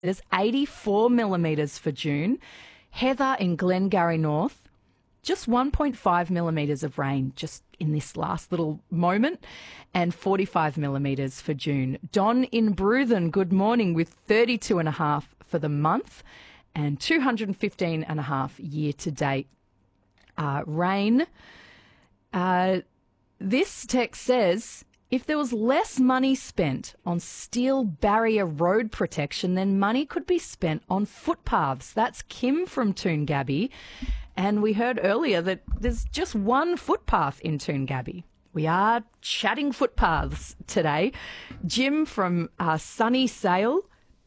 There's 84 millimetres for June. Heather in Glengarry North, just 1.5 millimetres of rain just in this last little moment, and 45 millimetres for June. Don in Bruthen, good morning, with 32.5 for the month and 215.5 year to date. Rain. This text says, if there was less money spent on steel barrier road protection, then money could be spent on footpaths. That's Kim from Toongabbie. And we heard earlier that there's just one footpath in Toongabbie. We are chatting footpaths today. Jim from Sunny Sale.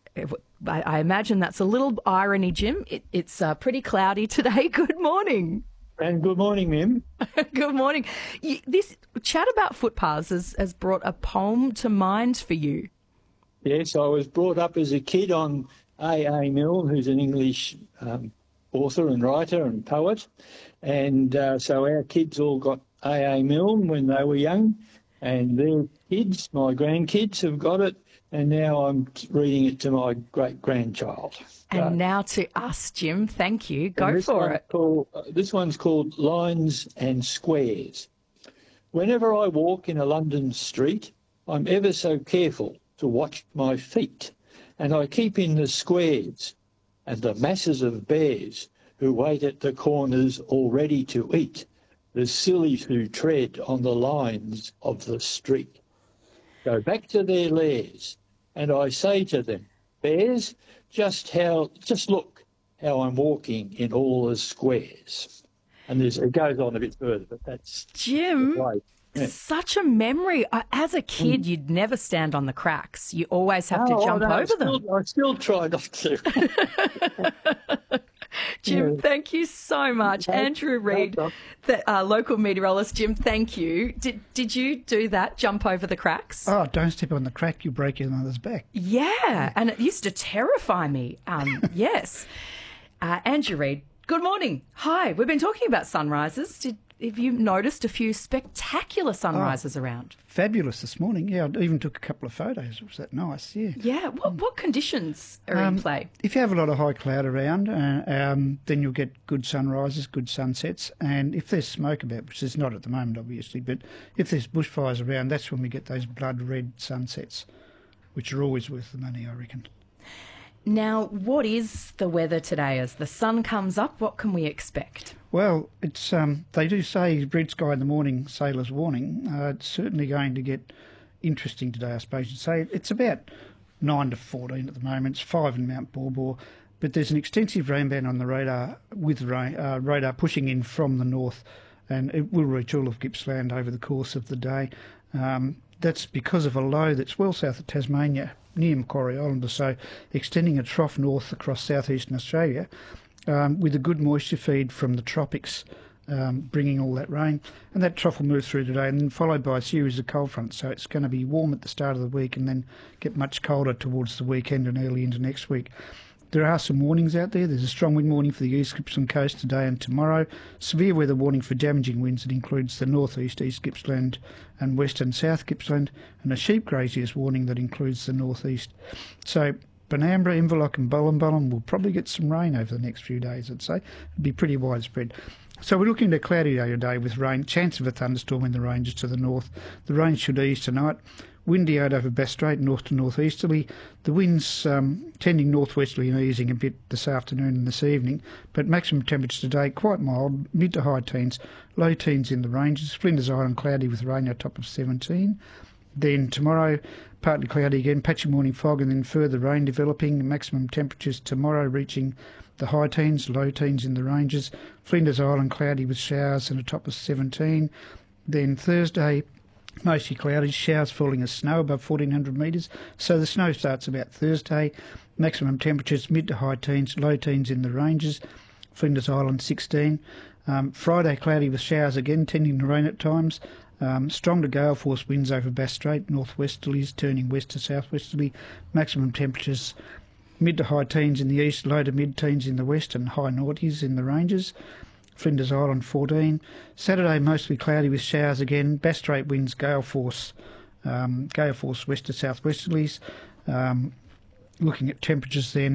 I imagine that's a little irony, Jim. It's pretty cloudy today. Good morning. And good morning, Mim. Good morning. This chat about footpaths has brought a poem to mind for you. Yes, I was brought up as a kid on A.A. Milne, who's an English author and writer and poet. And so our kids all got A.A. Milne when they were young. And their kids, my grandkids, have got it. And now I'm reading it to my great-grandchild. And now to us, Jim. Thank you. Go for it. This one's called Lines and Squares. Whenever I walk in a London street, I'm ever so careful to watch my feet, and I keep in the squares and the masses of bears who wait at the corners all ready to eat, the sillies who tread on the lines of the street. Go back to their lairs, and I say to them, bears, just look how I'm walking in all the squares. And it goes on a bit further, but that's... Jim, such a memory. As a kid, you'd never stand on the cracks. You always have to jump over them. I still try not to. Jim, thank you so much. Andrew Reid, the local meteorologist. Jim, thank you. Did you do that, jump over the cracks? Oh, don't step on the crack, you break your mother's back. Yeah, and it used to terrify me. Yes. Andrew Reid, good morning. Hi, we've been talking about sunrises. Have you noticed a few spectacular sunrises around? Fabulous this morning. Yeah, I even took a couple of photos. Was that nice? Yeah. Yeah. What conditions are in play? If you have a lot of high cloud around, then you'll get good sunrises, good sunsets. And if there's smoke about, which there's not at the moment, obviously, but if there's bushfires around, that's when we get those blood red sunsets, which are always worth the money, I reckon. Now, what is the weather today? As the sun comes up, what can we expect? Well, it's they do say red sky in the morning, sailor's warning. It's certainly going to get interesting today, I suppose you'd say. It's about 9 to 14 at the moment. It's 5 in Mount Baw, but there's an extensive rain band on the radar with radar pushing in from the north, and it will reach all of Gippsland over the course of the day. That's because of a low that's well south of Tasmania, near Macquarie Island, so extending a trough north across southeastern Australia, with a good moisture feed from the tropics, bringing all that rain. And that trough will move through today and then followed by a series of cold fronts. So it's going to be warm at the start of the week and then get much colder towards the weekend and early into next week. There are some warnings out there. There's a strong wind warning for the East Gippsland coast today and tomorrow. Severe weather warning for damaging winds that includes the northeast, East Gippsland and west and south Gippsland, and a sheep graziers warning that includes the northeast. So Benambra, Inverloch and Bullen will probably get some rain over the next few days, I'd say. It'll be pretty widespread. So we're looking at a cloudy day today with rain, chance of a thunderstorm in the ranges to the north. The rain should ease tonight. Windy out over Bass Strait, north to northeasterly. The winds tending northwesterly and easing a bit this afternoon and this evening, but maximum temperature today quite mild, mid to high teens, low teens in the ranges. Flinders Island cloudy with rain at top of 17. Then tomorrow, partly cloudy again, patchy morning fog and then further rain developing. Maximum temperatures tomorrow reaching the high teens, low teens in the ranges. Flinders Island cloudy with showers and a top of 17. Then Thursday, mostly cloudy, showers falling as snow above 1,400 metres. So the snow starts about Thursday. Maximum temperatures mid to high teens, low teens in the ranges. Flinders Island 16. Friday cloudy with showers again, tending to rain at times. Strong to gale force winds over Bass Strait, northwesterlies turning west to southwesterly. Maximum temperatures mid to high teens in the east, low to mid-teens in the west and high noughties in the ranges. Flinders Island 14. Saturday mostly cloudy with showers again. Bass Strait winds gale force west to southwesterlies. looking at temperatures then,